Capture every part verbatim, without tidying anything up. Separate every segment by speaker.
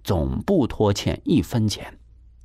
Speaker 1: 总不拖欠一分钱。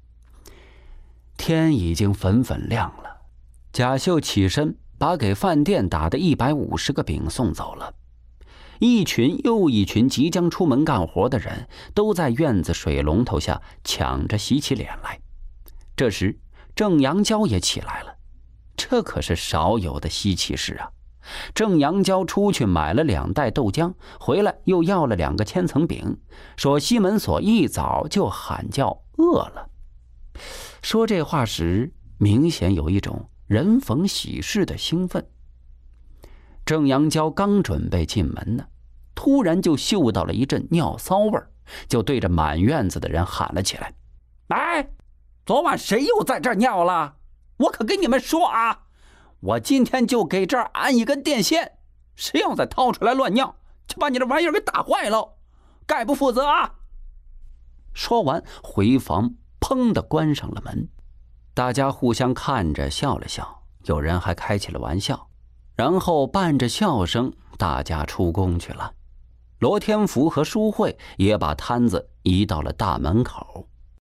Speaker 1: 天已经粉粉亮了，贾秀起身把给饭店打的一百五十个饼送走了。一群又一群即将出门干活的人都在院子水龙头下抢着洗起脸来。这时郑阳娇也起来了，这可是少有的稀奇事啊。郑阳娇出去买了两袋豆浆，回来又要了两个千层饼，说西门锁一早就喊叫饿了。说这话时明显有一种人逢喜事的兴奋。郑阳娇刚准备进门呢，突然就嗅到了一阵尿骚味儿，就对着满院子的人喊了起来：哎，昨晚谁又在这儿尿了？我可跟你们说啊，我今天就给这儿安一根电线，谁要再掏出来乱尿，就把你这玩意儿给打坏了，概不负责啊！说完回房砰地关上了门。大家互相看着笑了笑，有人还开起了玩笑，然后伴着笑声大家出宫去了。罗天福和舒慧也把摊子移到了大门口。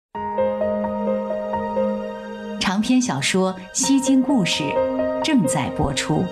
Speaker 2: 长篇小说《西京故事》正在播出。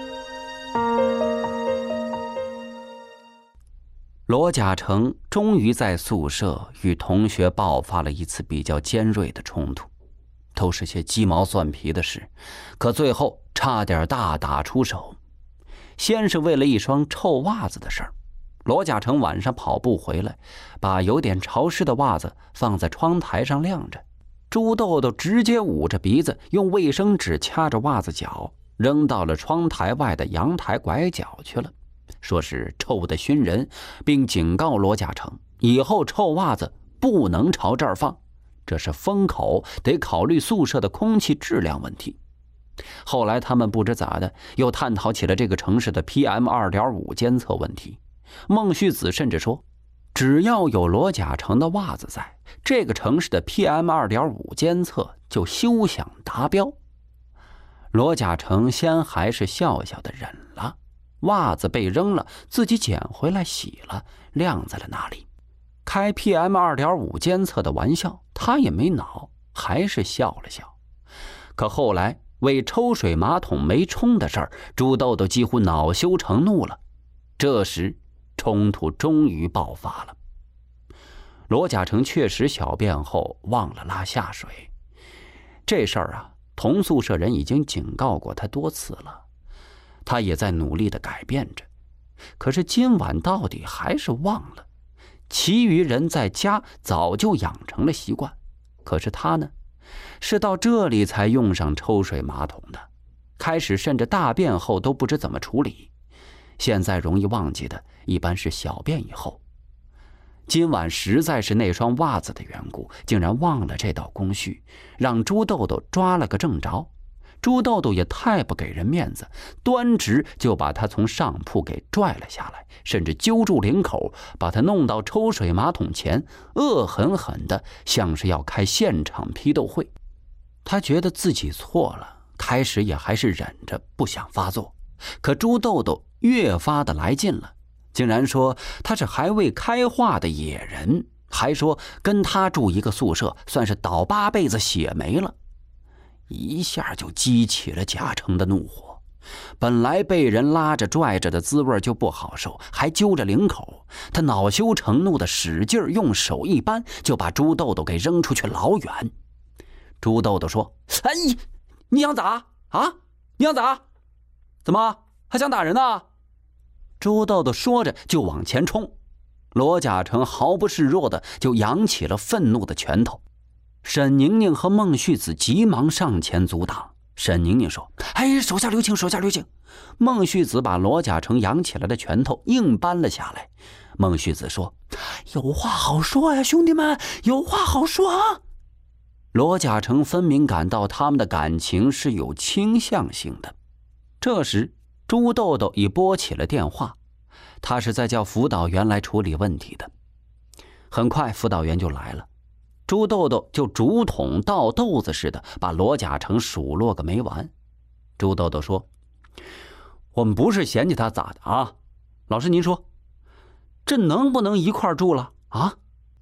Speaker 1: 罗贾成终于在宿舍与同学爆发了一次比较尖锐的冲突，都是些鸡毛蒜皮的事，可最后差点大打出手。先是为了一双臭袜子的事儿，罗贾成晚上跑步回来，把有点潮湿的袜子放在窗台上晾着。朱豆豆直接捂着鼻子，用卫生纸掐着袜子脚，扔到了窗台外的阳台拐角去了，说是臭得熏人，并警告罗贾成以后臭袜子不能朝这儿放，这是风口，得考虑宿舍的空气质量问题。后来他们不知咋的又探讨起了这个城市的 P M 二点五 监测问题。孟旭子甚至说，只要有罗贾成的袜子在，这个城市的 P M 二点五 监测就休想达标。罗贾成先还是笑笑的忍了，袜子被扔了，自己捡回来洗了，晾在了那里。开 P M 二点五 监测的玩笑他也没恼，还是笑了笑。可后来为抽水马桶没冲的事儿，朱豆豆几乎恼羞成怒了。这时冲突终于爆发了。罗贾成确实小便后忘了拉下水，这事儿啊，同宿舍人已经警告过他多次了，他也在努力地改变着，可是今晚到底还是忘了。其余人在家早就养成了习惯，可是他呢，是到这里才用上抽水马桶的，开始甚至大便后都不知怎么处理，现在容易忘记的一般是小便以后。今晚实在是那双袜子的缘故，竟然忘了这道工序，让朱豆豆抓了个正着。朱豆豆也太不给人面子，端直就把他从上铺给拽了下来，甚至揪住领口，把他弄到抽水马桶前，恶狠狠的像是要开现场批斗会。他觉得自己错了，开始也还是忍着不想发作，可朱豆豆越发的来劲了，竟然说他是还未开化的野人，还说跟他住一个宿舍算是倒八辈子血霉了。一下就激起了贾成的怒火，本来被人拉着拽着的滋味就不好受，还揪着领口，他恼羞成怒的使劲用手一扳，就把朱豆豆给扔出去老远。朱豆豆说：哎，你想咋啊？你想咋？怎么还想打人呢？朱豆豆说着就往前冲，罗贾成毫不示弱的就扬起了愤怒的拳头。沈宁宁和孟旭子急忙上前阻挡。沈宁宁说：哎，手下留情，手下留情。孟旭子把罗贾成扬起来的拳头硬扳了下来。孟旭子说：有话好说呀，兄弟们，有话好说啊。罗贾成分明感到他们的感情是有倾向性的。这时朱豆豆已拨起了电话，他是在叫辅导员来处理问题的。很快辅导员就来了，朱豆豆就竹筒倒豆子似的把罗贾成数落个没完。朱豆豆说：我们不是嫌弃他咋的啊，老师您说这能不能一块住了啊？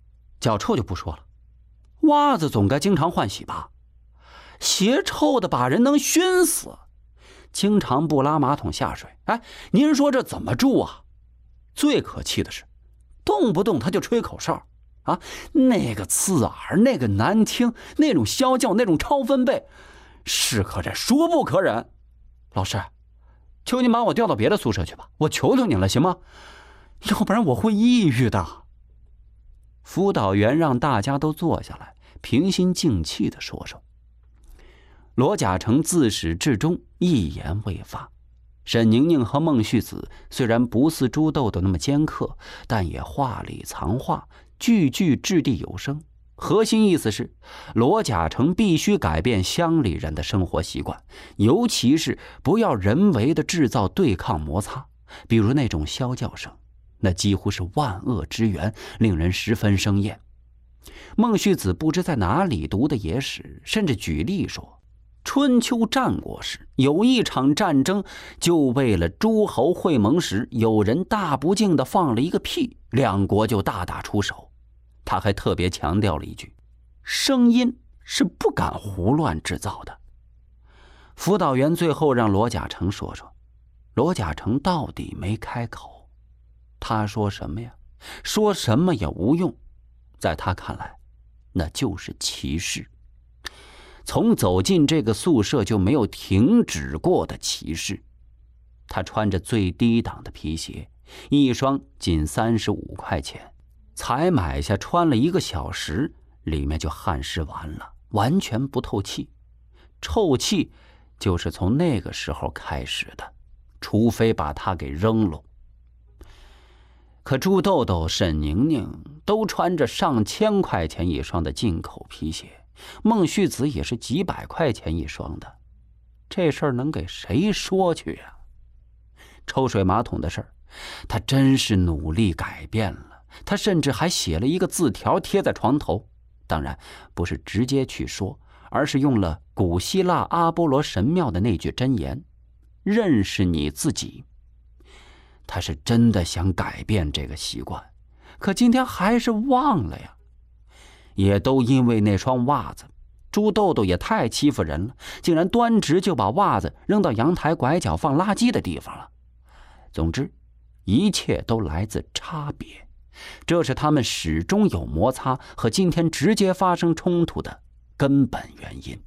Speaker 1: 脚臭就不说了，袜子总该经常换洗吧？鞋臭的把人能熏死，经常不拉马桶下水。哎，您说这怎么住啊？最可气的是，动不动他就吹口哨啊，那个刺耳，那个难听，那种啸叫，那种超分贝，是可忍孰不可忍。老师，求您把我调到别的宿舍去吧，我求求您了，行吗？要不然我会抑郁的。辅导员让大家都坐下来，平心静气地说说。罗甲成自始至终一言未发。沈宁宁和孟旭子虽然不似朱豆豆那么尖刻，但也话里藏话，句句掷地有声。核心意思是，罗甲成必须改变乡里人的生活习惯，尤其是不要人为的制造对抗摩擦，比如那种啸叫声，那几乎是万恶之源，令人十分生厌。孟旭子不知在哪里读的野史，甚至举例说，春秋战国时有一场战争，就为了诸侯会盟时有人大不敬地放了一个屁，两国就大打出手。他还特别强调了一句，声音是不敢胡乱制造的。辅导员最后让罗甲成说说，罗甲成到底没开口。他说什么呀？说什么也无用，在他看来，那就是歧视。从走进这个宿舍就没有停止过的歧视。他穿着最低档的皮鞋，一双仅三十五块钱，才买下穿了一个小时，里面就汗湿完了，完全不透气。臭气就是从那个时候开始的，除非把它给扔了。可朱豆豆、沈宁宁都穿着上千块钱一双的进口皮鞋，孟旭子也是几百块钱一双的，这事儿能给谁说去呀？抽水马桶的事儿，他真是努力改变了，他甚至还写了一个字条贴在床头，当然不是直接去说，而是用了古希腊阿波罗神庙的那句箴言，认识你自己。他是真的想改变这个习惯，可今天还是忘了呀。也都因为那双袜子，朱豆豆也太欺负人了，竟然端直就把袜子扔到阳台拐角放垃圾的地方了。总之，一切都来自差别，这是他们始终有摩擦和今天直接发生冲突的根本原因。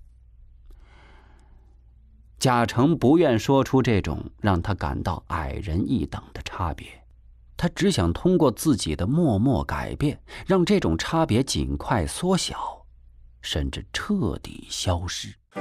Speaker 1: 贾成不愿说出这种让他感到矮人一等的差别，他只想通过自己的默默改变，让这种差别尽快缩小，甚至彻底消失。